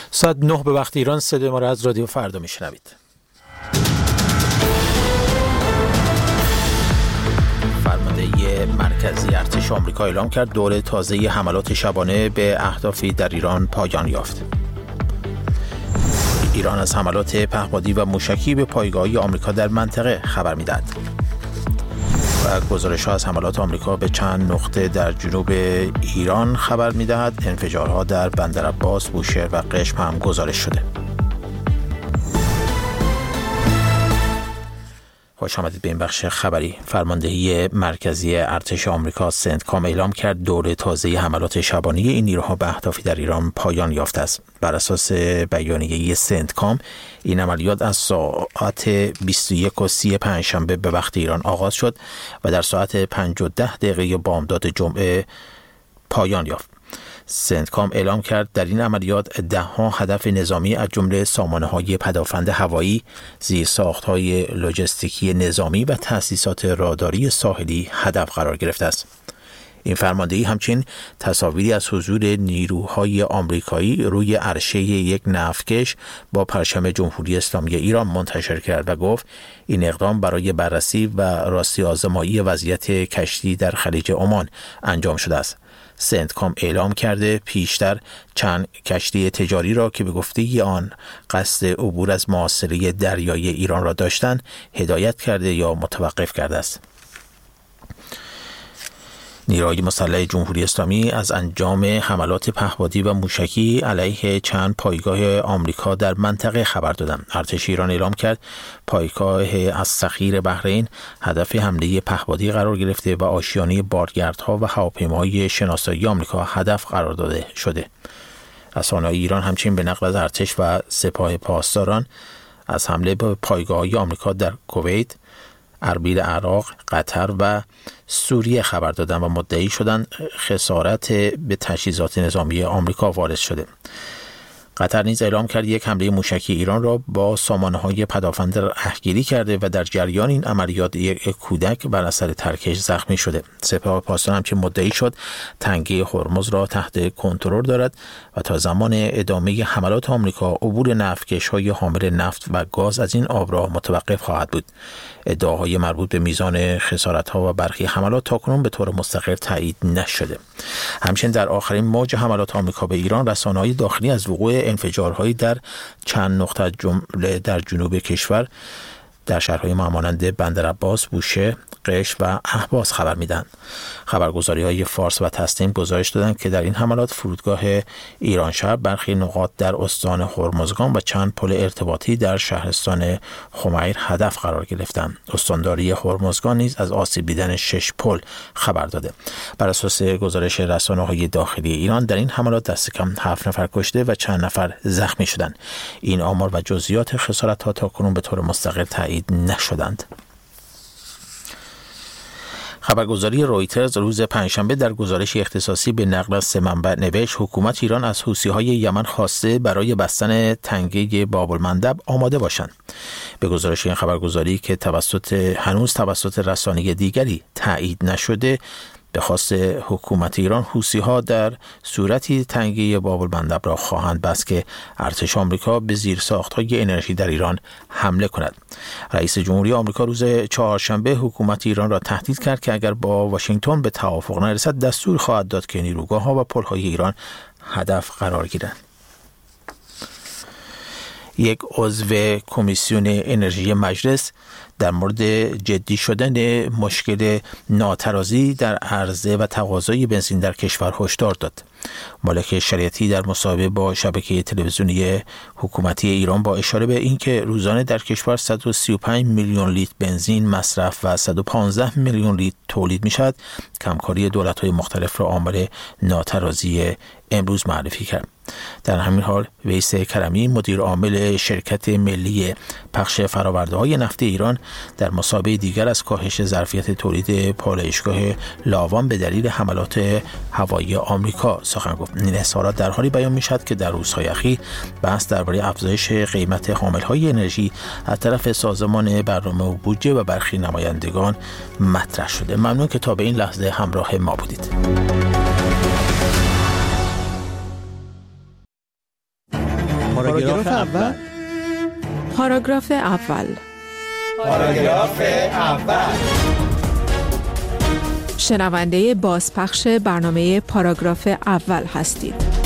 ساعت 9 به وقت ایران. صدای ما را از رادیو فردا میشنوید. فرمانده مرکزی ارتش آمریکا اعلام کرد دوره تازه حملات شبانه به اهدافی در ایران پایان یافت. ایران از حملات پهپادی و موشکی به پایگاه‌های آمریکا در منطقه خبر می‌دهد. و گزارش‌ها از حملات آمریکا به چند نقطه در جنوب ایران خبر می‌دهد. انفجارها در بندرعباس، بوشهر و قشم هم گزارش شده. خوش آمدید به این بخش خبری. فرماندهی مرکزی ارتش آمریکا سنتکام اعلام کرد دوره تازه حملات شبانه این نیروها به اهدافی در ایران پایان یافته است. بر اساس بیانیه سنتکام این عملیات از ساعت 21:30 پنجشنبه به وقت ایران آغاز شد و در ساعت 5:10 بامداد جمعه پایان یافت. سنتکام اعلام کرد در این عملیات 10 هدف نظامی از جمله سامانه‌های پدافند هوایی، زیرساخت‌های لوجستیکی نظامی و تأسیسات راداری ساحلی هدف قرار گرفته است. این فرماندهی همچنین تصاویری از حضور نیروهای آمریکایی روی عرشه یک نفتکش با پرچم جمهوری اسلامی ایران منتشر کرد و گفت این اقدام برای بررسی و راستی آزمایی وضعیت کشتی در خلیج عمان انجام شده است. سنتکام اعلام کرده پیشتر چند کشتی تجاری را که به گفته آن قصد عبور از محاصره دریایی ایران را داشتند هدایت کرده یا متوقف کرده است. نیروهای مسلح جمهوری اسلامی از انجام حملات پهپادی و موشکی علیه چند پایگاه آمریکا در منطقه خبر دادند. ارتش ایران اعلام کرد پایگاه الصخیر بحرین هدف حمله پهپادی قرار گرفته و آشیانه بارگردها و هواپیماهای شناسایی آمریکا هدف قرار داده شده. رسانه‌های ایران همچنین به نقل از ارتش و سپاه پاسداران از حمله به پایگاه‌های آمریکا در کویت، اربیل عراق، قطر و سوریه خبر دادند و مدعی شدند خسارت به تجهیزات نظامی آمریکا وارد شده. قطر نیز اعلام کرد یک حمله موشکی ایران را با سامانه‌های پدافند رهگیری کرده و در جریان این عملیات یک کودک بر اثر ترکش زخمی شده. سپاه پاسداران همچنین مدعی شد تنگه هرمز را تحت کنترل دارد و تا زمان ادامه حملات آمریکا عبور نفتکش‌های حامل نفت و گاز از این آبراه متوقف خواهد بود. ادعاهای مربوط به میزان خسارت‌ها و برخی حملات تاکنون به طور مستقر تایید نشده. همچنین در آخرین موج حملات آمریکا به ایران رسانه‌های داخلی از وقوع انفجارهایی در چند نقطه جمله در جنوب کشور در شهرهای مانند بندرعباس، بوشهر، قشم و اهواز خبر میدن. خبرگزاری‌های فارس و تسنیم گزارش دادند که در این حملات فرودگاه ایرانشهر، برخی نقاط در استان هرمزگان و چند پل ارتباطی در شهرستان خمیر هدف قرار گرفتند. استانداری هرمزگان نیز از آسیب دیدن 6 پل خبر داده. بر اساس گزارش رسانه‌های داخلی ایران در این حملات دست کم 7 نفر کشته و چند نفر زخمی شدند. این آمار و جزئیات خسارت‌ها تاکنون به طور مستقل تایید نشدند. خبرگزاری رویترز روز پنجشنبه در گزارش اختصاصی به نقل از 3 منبع نوشت حکومت ایران از حوثی‌های یمن خواسته برای بستن تنگه باب‌المندب آماده باشند. به گزارش این خبرگزاری که هنوز توسط رسانه دیگری تایید نشده، به خواست حکومت ایران حوثی‌ها در صورتی تنگه باب‌المندب را خواهند بست که ارتش آمریکا به زیرساخت‌های انرژی در ایران حمله کند. رئیس جمهوری آمریکا روز چهارشنبه حکومت ایران را تهدید کرد که اگر با واشنگتن به توافق نرسد دستور خواهد داد که نیروگاه‌ها و پل‌های ایران هدف قرار گیرند. یک عضو کمیسیون انرژی مجلس در مورد جدی شدن مشکل ناترازی در عرضه و تقاضای بنزین در کشور هشدار داد. مالک شریعتی در مصاحبه با شبکه تلویزیونی حکومتی ایران با اشاره به اینکه روزانه در کشور 135 میلیون لیتر بنزین مصرف و 115 میلیون لیتر تولید می‌شود، کمکاری دولت‌های مختلف را عامل ناترازی امروز معرفی کرد. در همین حال ویس کرمی مدیر عامل شرکت ملی پخش فرآورده‌های نفت ایران در مسابقه دیگر از کاهش ظرفیت تولید پالایشگاه لاوان به دلیل حملات هوایی آمریکا سخن گفت. این اظهارات در حالی بیان می‌شود که در روزهای اخیر بحث درباره افزایش قیمت حامل‌های انرژی از طرف سازمان برنامه و بودجه و برخی نمایندگان مطرح شده. ممنون که تا به این لحظه همراه ما بودید. پاراگراف اول. پاراگراف اول. پاراگراف اول. شنونده بازپخش برنامه پاراگراف اول هستید.